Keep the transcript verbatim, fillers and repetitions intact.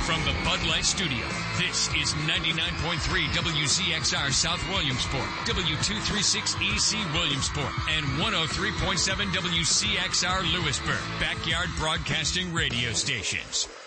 From the Bud Light Studio, this is ninety-nine point three W Z X R South Williamsport, W two thirty-six E C Williamsport, and one oh three point seven W C X R Lewisburg, Backyard Broadcasting Radio Stations.